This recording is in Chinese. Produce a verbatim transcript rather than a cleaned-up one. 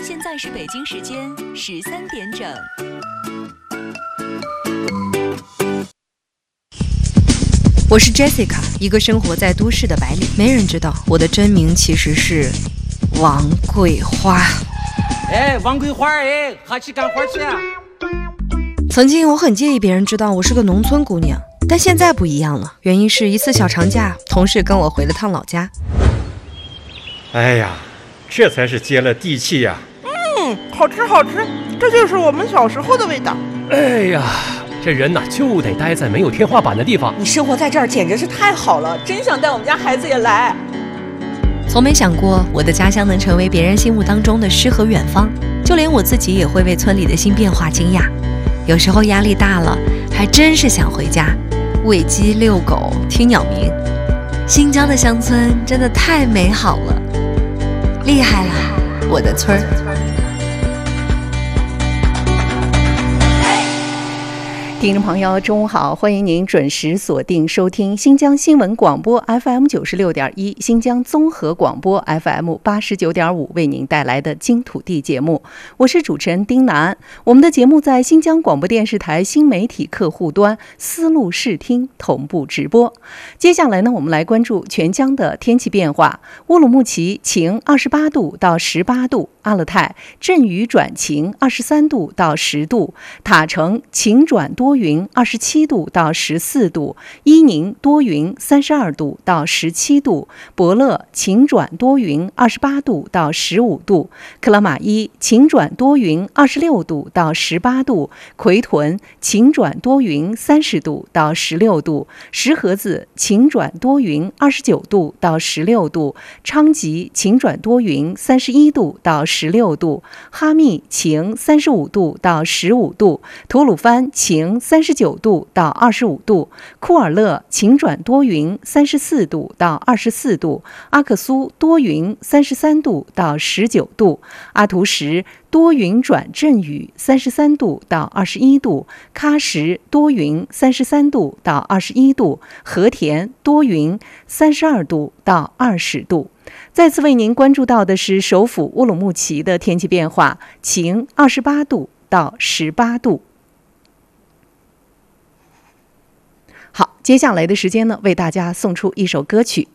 现在是北京时间十三点整。 我是 Jessica， 一个生活在都市的白领。没人知道我的真名其实是王桂花。 哎，王桂花，哎，哈去干活去啊！ 曾经我很介意别人知道我是个农村姑娘，但现在不一样了。原因是一次小长假，同事跟我回了趟老家。 哎呀，这才是接了地气呀！ 嗯，好吃好吃，这就是我们小时候的味道。 哎呀，这人呐就得待在没有天花板的地方。 你生活在这儿简直是太好了，真想带我们家孩子也来。 从没想过我的家乡能成为别人心目当中的诗和远方，就连我自己也会为村里的新变化惊讶。有时候压力大了，还真是想回家，喂鸡遛狗听鸟鸣。新疆的乡村真的太美好了，厉害了我的村儿。 听众朋友中午好，欢迎您准时锁定收听新疆新闻广播 F M 九十六点一，新疆综合广播 F M 八十九点五为您带来的金土地节目，我是主持人丁楠。我们的节目在新疆广播电视台新媒体客户端丝路视听同步直播。接下来呢，我们来关注全疆的天气变化。乌鲁木齐晴二十八度到十八度，阿勒泰阵雨转晴二十三度到十度，塔城晴转多云二十七度到十四度，伊宁多云三十二度到十七度，博乐晴转多云二十八度到十五度，克拉玛依晴转多云二十六度到十八度，奎屯晴转多云三十度到十六度，石河子晴转多云二十九度到十六度，昌吉晴转多云三十一度到十六度，哈密晴三十五度到十五度，吐鲁番晴三十九度到二十五度，库尔勒晴转多云三十四度到二十四度，阿克苏多云三十三度到十九度，阿图什多云转阵雨三十三度到二十一度，喀什多云三十三度到二十一度，和田多云三十二度到二十度。再次为您关注到的是首府乌鲁木齐的天气变化，晴二十八度到十八度。好，接下来的时间呢，为大家送出一首歌曲。